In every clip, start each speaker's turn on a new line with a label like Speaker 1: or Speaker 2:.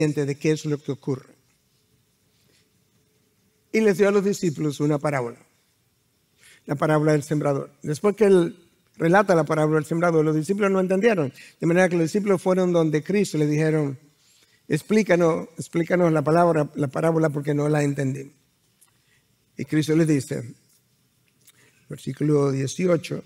Speaker 1: de qué es lo que ocurre. Y les dio a los discípulos una parábola, la parábola del sembrador. Después que él relata la parábola del sembrador, los discípulos no entendieron, de manera que los discípulos fueron donde Cristo le dijeron, explícanos la parábola porque no la entendí. Y Cristo les dice, versículo 18,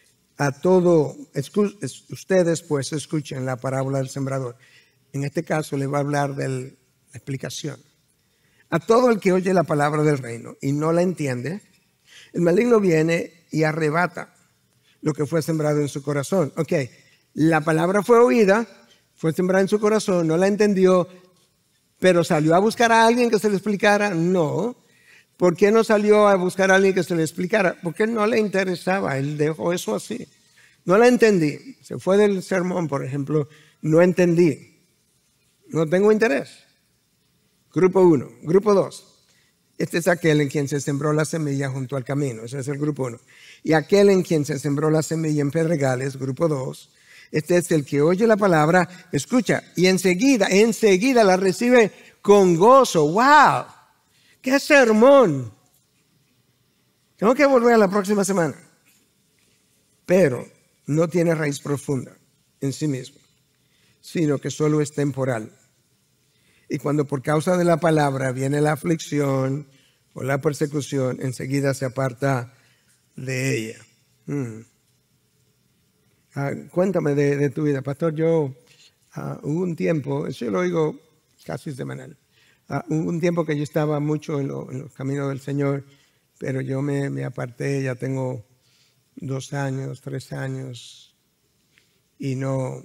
Speaker 1: ustedes pues escuchen la parábola del sembrador. En este caso le va a hablar de la explicación. A todo el que oye la palabra del reino y no la entiende, el maligno viene y arrebata lo que fue sembrado en su corazón. Ok, la palabra fue oída, fue sembrada en su corazón, no la entendió, pero salió a buscar a alguien que se le explicara. No. ¿Por qué no salió a buscar a alguien que se le explicara? Porque no le interesaba, él dejó eso así. No la entendí. Se fue del sermón, por ejemplo, no entendí. No tengo interés. Grupo 1. Grupo 2. Este es aquel en quien se sembró la semilla junto al camino. Ese es el grupo 1. Y aquel en quien se sembró la semilla en pedregales, grupo 2. Este es el que oye la palabra, escucha y enseguida la recibe con gozo. ¡Wow! ¡Qué sermón! Tengo que volver a la próxima semana. Pero no tiene raíz profunda en sí mismo, sino que solo es temporal. Y cuando por causa de la palabra viene la aflicción o la persecución, enseguida se aparta de ella. Cuéntame de tu vida, pastor. Yo hubo un tiempo, eso yo lo oigo casi semanal. Hubo un tiempo que yo estaba mucho en los caminos del Señor, pero yo me aparté, ya tengo 2 años, 3 años y no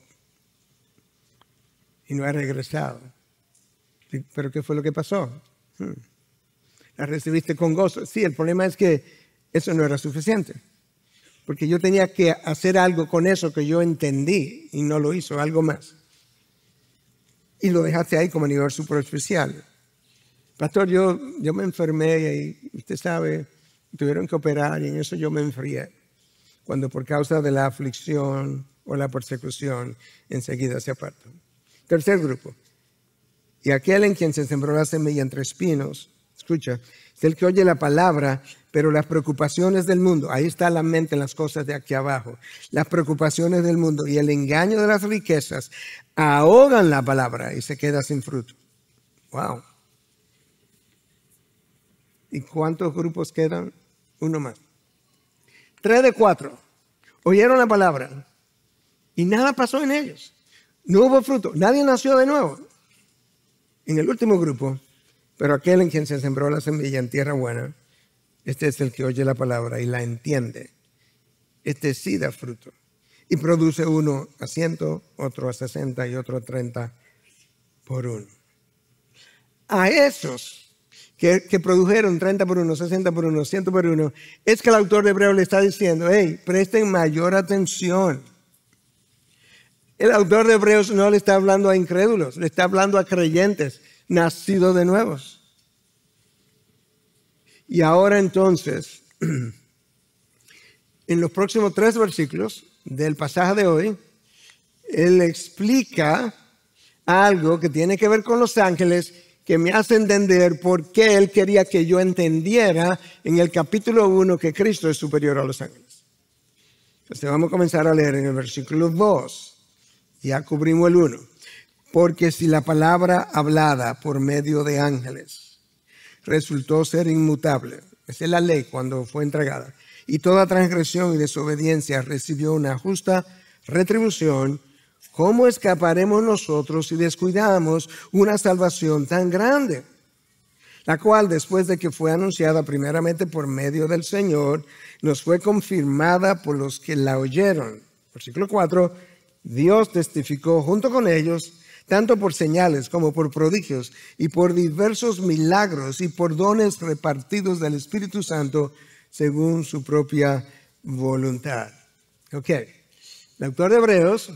Speaker 1: he regresado. ¿Pero qué fue lo que pasó? La recibiste con gozo. Sí, el problema es que eso no era suficiente, porque yo tenía que hacer algo con eso que yo entendí y no lo hizo, algo más. Y lo dejaste ahí como a nivel superficial. Pastor, yo me enfermé y usted sabe, tuvieron que operar y en eso yo me enfrié. Cuando por causa de la aflicción o la persecución, enseguida se apartó. Tercer grupo. Y aquel en quien se sembró la semilla entre espinos, escucha, es el que oye la palabra, pero las preocupaciones del mundo, ahí está la mente en las cosas de aquí abajo, las preocupaciones del mundo y el engaño de las riquezas ahogan la palabra y se queda sin fruto. Wow. ¿Y cuántos grupos quedan? Uno más. 3 de 4 oyeron la palabra y nada pasó en ellos. No hubo fruto, nadie nació de nuevo. En el último grupo, pero aquel en quien se sembró la semilla en tierra buena, este es el que oye la palabra y la entiende. Este sí da fruto y produce uno a 100, otro a 60 y otro a 30 por uno. A esos que produjeron 30 por 1, 60 por 1, 100 por 1, es que el autor de Hebreos le está diciendo, hey, presten mayor atención. El autor de Hebreos no le está hablando a incrédulos, le está hablando a creyentes, nacidos de nuevos. Y ahora entonces, en los próximos 3 versículos del pasaje de hoy, él explica algo que tiene que ver con los ángeles, que me hace entender por qué él quería que yo entendiera en el capítulo 1 que Cristo es superior a los ángeles. Entonces vamos a comenzar a leer en el versículo 2. Ya cubrimos el 1. Porque si la palabra hablada por medio de ángeles resultó ser inmutable, esa es la ley cuando fue entregada, y toda transgresión y desobediencia recibió una justa retribución, ¿cómo escaparemos nosotros si descuidamos una salvación tan grande? La cual, después de que fue anunciada primeramente por medio del Señor, nos fue confirmada por los que la oyeron. Versículo 4. Dios testificó junto con ellos, tanto por señales como por prodigios y por diversos milagros y por dones repartidos del Espíritu Santo según su propia voluntad. Ok, el autor de Hebreos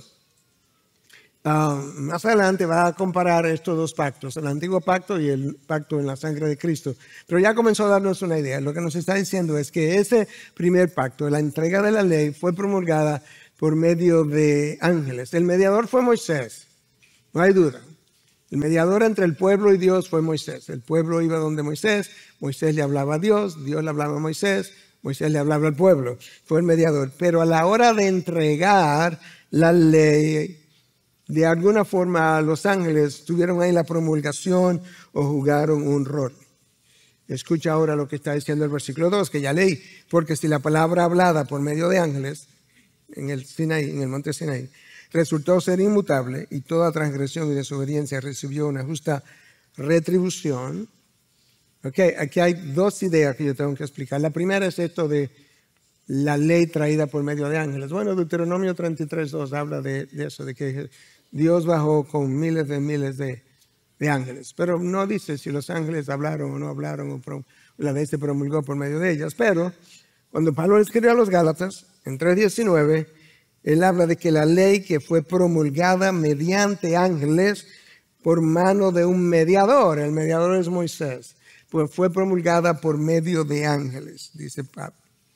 Speaker 1: más adelante va a comparar estos 2 pactos, el antiguo pacto y el pacto en la sangre de Cristo. Pero ya comenzó a darnos una idea. Lo que nos está diciendo es que ese primer pacto, la entrega de la ley, fue promulgada por medio de ángeles. El mediador fue Moisés, no hay duda. El mediador entre el pueblo y Dios fue Moisés. El pueblo iba donde Moisés, Moisés le hablaba a Dios, Dios le hablaba a Moisés, Moisés le hablaba al pueblo. Fue el mediador. Pero a la hora de entregar la ley, de alguna forma los ángeles tuvieron ahí la promulgación o jugaron un rol. Escucha ahora lo que está diciendo el versículo 2, que ya leí. Porque si la palabra hablada por medio de ángeles en el Sinaí, en el monte Sinaí, resultó ser inmutable y toda transgresión y desobediencia recibió una justa retribución. Okay, aquí hay dos ideas que yo tengo que explicar. La primera es esto de la ley traída por medio de ángeles. Bueno, Deuteronomio 33:2 habla de eso, de que Dios bajó con miles de ángeles. Pero no dice si los ángeles hablaron o no hablaron, o la ley se promulgó por medio de ellas. Pero cuando Pablo escribió a los Gálatas, en 3:19, él habla de que la ley que fue promulgada mediante ángeles por mano de un mediador, el mediador es Moisés, pues fue promulgada por medio de ángeles, dice Pablo.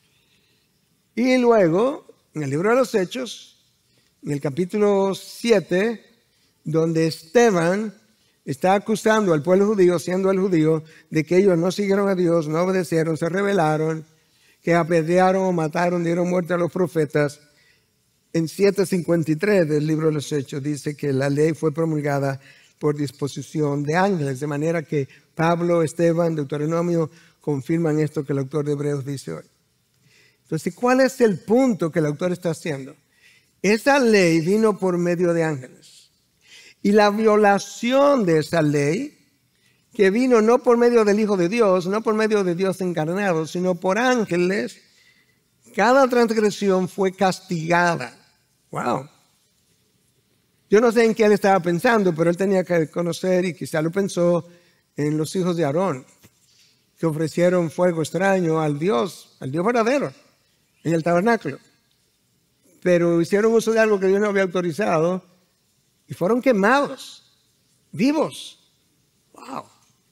Speaker 1: Y luego, en el libro de los Hechos, en el capítulo 7, donde Esteban está acusando al pueblo judío, siendo el judío, de que ellos no siguieron a Dios, no obedecieron, se rebelaron, que apedrearon o mataron, dieron muerte a los profetas. En 7:53 del libro de los Hechos dice que la ley fue promulgada por disposición de ángeles, de manera que Pablo, Esteban, Deuteronomio confirman esto que el autor de Hebreos dice hoy. Entonces, ¿cuál es el punto que el autor está haciendo? Esa ley vino por medio de ángeles. Y la violación de esa ley, que vino no por medio del Hijo de Dios, no por medio de Dios encarnado, sino por ángeles, cada transgresión fue castigada. Wow. Yo no sé en qué él estaba pensando, pero él tenía que conocer, y quizá lo pensó, en los hijos de Aarón, que ofrecieron fuego extraño al Dios verdadero, en el tabernáculo. Pero hicieron uso de algo que Dios no había autorizado y fueron quemados, vivos. Wow.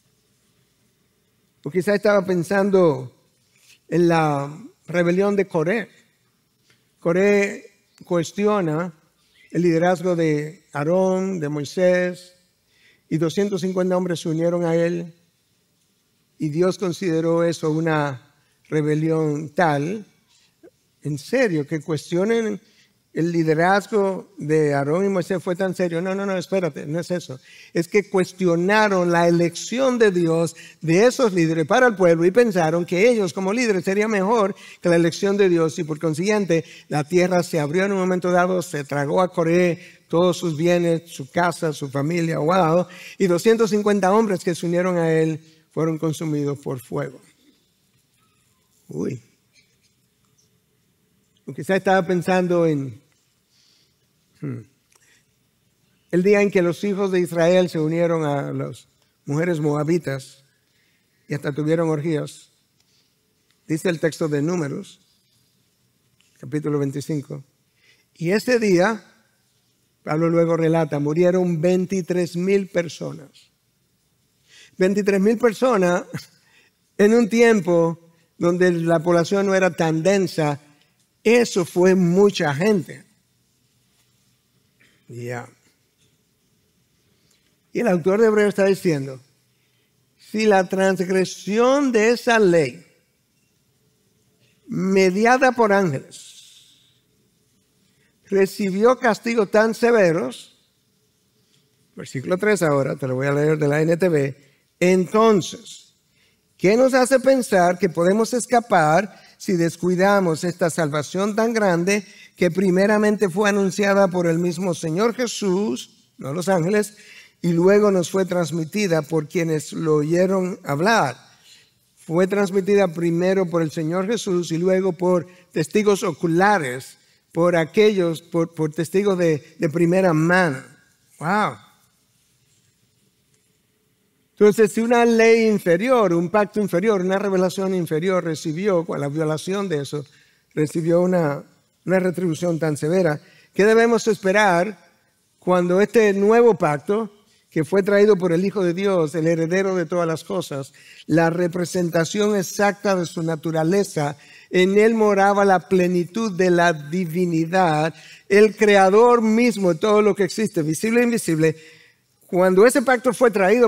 Speaker 1: O quizá estaba pensando en la rebelión de Coré. Coré cuestiona el liderazgo de Aarón, de Moisés, y 250 hombres se unieron a él, y Dios consideró eso una rebelión tal, en serio, que cuestionen el liderazgo de Aarón y Moisés fue tan serio. No, espérate, no es eso. Es que cuestionaron la elección de Dios de esos líderes para el pueblo y pensaron que ellos como líderes serían mejor que la elección de Dios, y por consiguiente la tierra se abrió en un momento dado, se tragó a Coré, todos sus bienes, su casa, su familia, wow, y 250 hombres que se unieron a él fueron consumidos por fuego. Uy. O quizá estaba pensando en el día en que los hijos de Israel se unieron a las mujeres moabitas y hasta tuvieron orgías. Dice el texto de Números, capítulo 25. Y ese día, Pablo luego relata, murieron 23,000 personas. 23,000 personas en un tiempo donde la población no era tan densa. Eso fue mucha gente. Ya. Y el autor de Hebreos está diciendo, si la transgresión de esa ley mediada por ángeles recibió castigos tan severos, versículo 3 ahora, te lo voy a leer de la NTV, entonces, ¿qué nos hace pensar que podemos escapar si descuidamos esta salvación tan grande que primeramente fue anunciada por el mismo Señor Jesús, no los ángeles, y luego nos fue transmitida por quienes lo oyeron hablar? Fue transmitida primero por el Señor Jesús y luego por testigos oculares, por aquellos, por testigos de primera mano. Wow. Entonces, si una ley inferior, un pacto inferior, una revelación inferior recibió, con la violación de eso, recibió una retribución tan severa, ¿qué debemos esperar cuando este nuevo pacto, que fue traído por el Hijo de Dios, el heredero de todas las cosas, la representación exacta de su naturaleza, en él moraba la plenitud de la divinidad, el creador mismo de todo lo que existe, visible e invisible? Cuando ese pacto fue traído